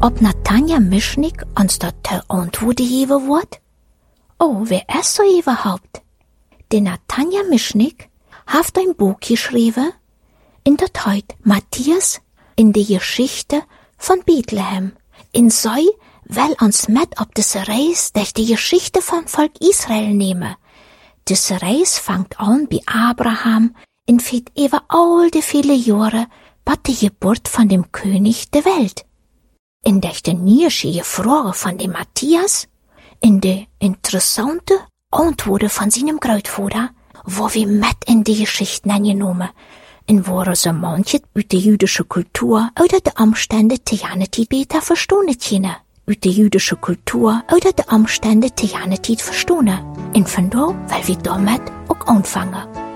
Ob Natanja Mischnik uns dort Antwort geben wird? Oh, wer ist so überhaupt? Die Natanja Mischnik hat ein Buch geschrieben, in das heißt Matthias in die Geschichte von Bethlehem. In so will uns mit auf diese Reise durch die Geschichte vom Volk Israel nehmen. Diese Reise fängt an bei Abraham und fährt über all die viele Jahre bei der Geburt von dem König der Welt. In der nierschige Frage von dem Matthias, in die interessante Antworten von seinem Großvater, wo wir mit in die Geschichten angenommen, in wo so manche aus der jüdischen Kultur oder der Umstände der Janetid besser verstehen können. Aus der jüdischen Kultur oder der Umstände der Janetid verstehen. Und von da, weil wir damit auch anfangen.